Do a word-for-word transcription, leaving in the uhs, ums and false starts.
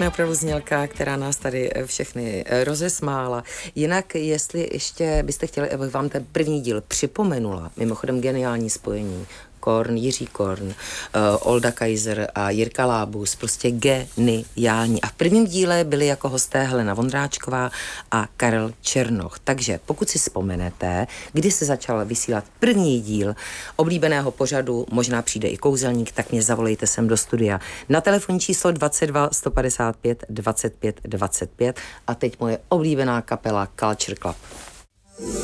pěkná opravdu znělka, která nás tady všechny rozesmála. Jinak, jestli ještě byste chtěli, abych vám ten první díl připomenula, mimochodem geniální spojení, Korn, Jiří Korn, uh, Olda Kaiser a Jirka Lábus, prostě geniální. A v prvním díle byli jako hosté Helena Vondráčková a Karel Černoch. Takže pokud si vzpomenete, kdy se začal vysílat první díl oblíbeného pořadu, možná přijde i kouzelník, tak mě zavolejte sem do studia na telefonní číslo dvacet dva sto padesát pět dvacet pět dvacet pět a teď moje oblíbená kapela Culture Club.